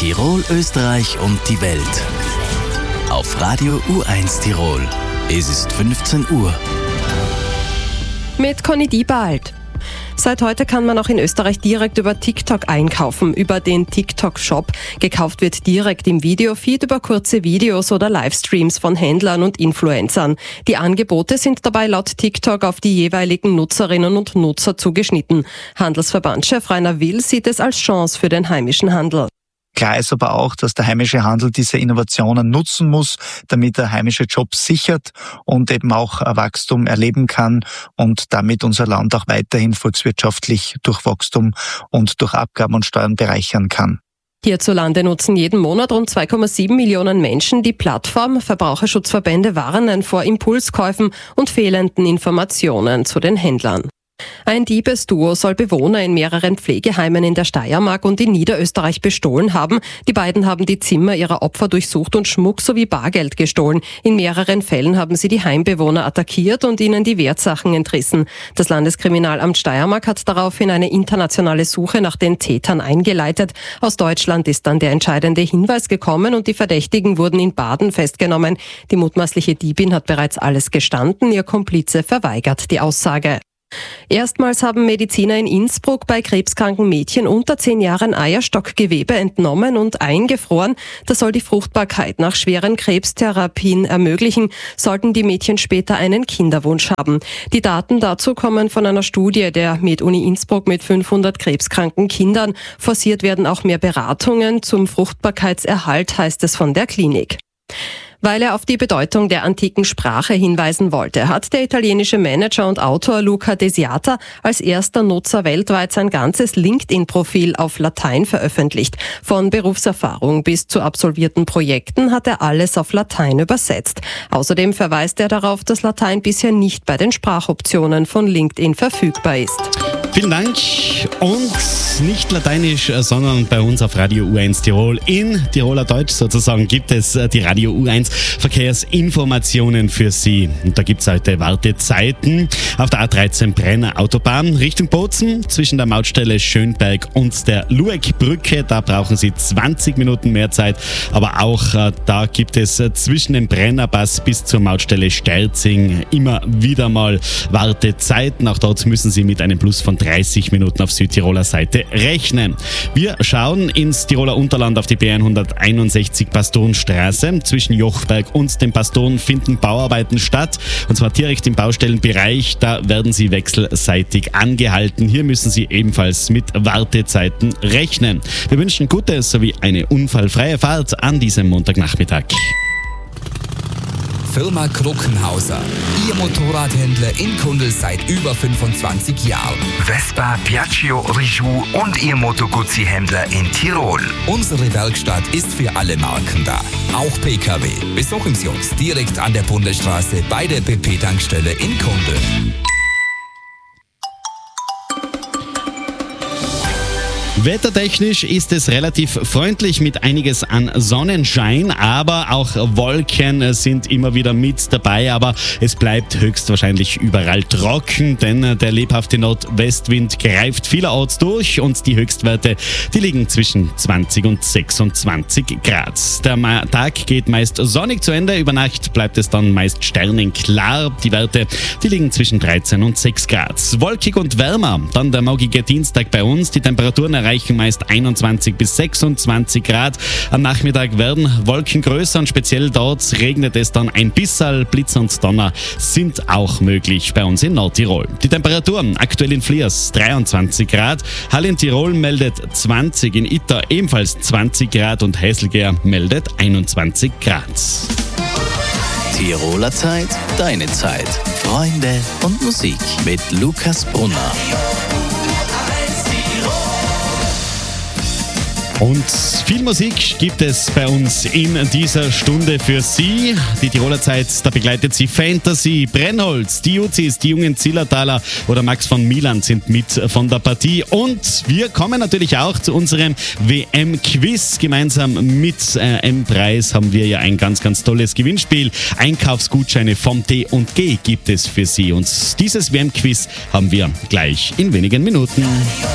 Tirol, Österreich und die Welt. Auf Radio U1 Tirol. Es ist 15 Uhr. Mit Conny Diebald. Seit heute kann man auch in Österreich direkt über TikTok einkaufen, über den TikTok-Shop. Gekauft wird direkt im Videofeed über kurze Videos oder Livestreams von Händlern und Influencern. Die Angebote sind dabei laut TikTok auf die jeweiligen Nutzerinnen und Nutzer zugeschnitten. Handelsverbandchef Rainer Will sieht es als Chance für den heimischen Handel. Klar ist aber auch, dass der heimische Handel diese Innovationen nutzen muss, damit er heimische Jobs sichert und eben auch Wachstum erleben kann und damit unser Land auch weiterhin volkswirtschaftlich durch Wachstum und durch Abgaben und Steuern bereichern kann. Hierzulande nutzen jeden Monat rund 2,7 Millionen Menschen die Plattform. Verbraucherschutzverbände warnen vor Impulskäufen und fehlenden Informationen zu den Händlern. Ein Diebesduo soll Bewohner in mehreren Pflegeheimen in der Steiermark und in Niederösterreich bestohlen haben. Die beiden haben die Zimmer ihrer Opfer durchsucht und Schmuck sowie Bargeld gestohlen. In mehreren Fällen haben sie die Heimbewohner attackiert und ihnen die Wertsachen entrissen. Das Landeskriminalamt Steiermark hat daraufhin eine internationale Suche nach den Tätern eingeleitet. Aus Deutschland ist dann der entscheidende Hinweis gekommen und die Verdächtigen wurden in Baden festgenommen. Die mutmaßliche Diebin hat bereits alles gestanden, ihr Komplize verweigert die Aussage. Erstmals haben Mediziner in Innsbruck bei krebskranken Mädchen unter 10 Jahren Eierstockgewebe entnommen und eingefroren. Das soll die Fruchtbarkeit nach schweren Krebstherapien ermöglichen, sollten die Mädchen später einen Kinderwunsch haben. Die Daten dazu kommen von einer Studie der MedUni Innsbruck mit 500 krebskranken Kindern. Forciert werden auch mehr Beratungen zum Fruchtbarkeitserhalt, heißt es von der Klinik. Weil er auf die Bedeutung der antiken Sprache hinweisen wollte, hat der italienische Manager und Autor Luca Desiata als erster Nutzer weltweit sein ganzes LinkedIn-Profil auf Latein veröffentlicht. Von Berufserfahrung bis zu absolvierten Projekten hat er alles auf Latein übersetzt. Außerdem verweist er darauf, dass Latein bisher nicht bei den Sprachoptionen von LinkedIn verfügbar ist. Vielen Dank und nicht lateinisch, sondern bei uns auf Radio U1 Tirol in Tiroler Deutsch sozusagen gibt es die Radio U1 Verkehrsinformationen für Sie. Und da gibt es heute Wartezeiten auf der A13 Brenner Autobahn Richtung Bozen zwischen der Mautstelle Schönberg und der Lueckbrücke. Da brauchen Sie 20 Minuten mehr Zeit, aber auch da gibt es zwischen dem Brennerpass bis zur Mautstelle Sterzing immer wieder mal Wartezeiten. Auch dort müssen Sie mit einem Plus von 30 Minuten auf Südtiroler Seite rechnen. Wir schauen ins Tiroler Unterland auf die B161 Pastorenstraße. Zwischen Jochberg und den Pastoren finden Bauarbeiten statt, und zwar direkt im Baustellenbereich. Da werden Sie wechselseitig angehalten. Hier müssen Sie ebenfalls mit Wartezeiten rechnen. Wir wünschen gute sowie eine unfallfreie Fahrt an diesem Montagnachmittag. Firma Kruckenhauser. Ihr Motorradhändler in Kundl seit über 25 Jahren. Vespa, Piaggio, Rijou und Ihr Moto Guzzi-Händler in Tirol. Unsere Werkstatt ist für alle Marken da. Auch PKW. Besuchen Sie uns direkt an der Bundesstraße bei der BP-Tankstelle in Kundl. Wettertechnisch ist es relativ freundlich mit einiges an Sonnenschein, aber auch Wolken sind immer wieder mit dabei, aber es bleibt höchstwahrscheinlich überall trocken, denn der lebhafte Nordwestwind greift vielerorts durch und die Höchstwerte, die liegen zwischen 20 und 26 Grad. Der Tag geht meist sonnig zu Ende, über Nacht bleibt es dann meist sternenklar. Die Werte, die liegen zwischen 13 und 6 Grad. Wolkig und wärmer, dann der morgige Dienstag bei uns, die Temperaturen erreichen meist 21 bis 26 Grad. Am Nachmittag werden Wolken größer und speziell dort regnet es dann ein bisschen. Blitz und Donner sind auch möglich bei uns in Nordtirol. Die Temperaturen aktuell in Fliers 23 Grad, Hall in Tirol meldet 20, in Itter ebenfalls 20 Grad und Hesselger meldet 21 Grad. Tiroler Zeit, deine Zeit. Freunde und Musik mit Lukas Brunner. Und viel Musik gibt es bei uns in dieser Stunde für Sie. Die Tiroler Zeit, da begleitet Sie Fantasy, Brennholz, die Uzis, die jungen Zillertaler oder Max von Milan sind mit von der Partie. Und wir kommen natürlich auch zu unserem WM-Quiz. Gemeinsam mit M-Preis haben wir ja ein ganz, ganz tolles Gewinnspiel. Einkaufsgutscheine vom D&G gibt es für Sie. Und dieses WM-Quiz haben wir gleich in wenigen Minuten.